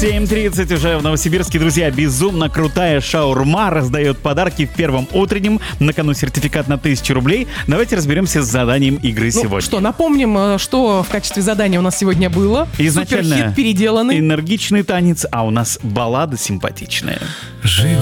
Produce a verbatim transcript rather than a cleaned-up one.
семь тридцать уже в Новосибирске, друзья. Безумно крутая шаурма раздает подарки в первом утреннем. На кону сертификат на тысячу рублей. Давайте разберемся с заданием игры Ну сегодня. что, напомним, что в качестве задания у нас сегодня было. Изначально Суперхит переделанный. энергичный танец, а у нас баллада симпатичная. Живу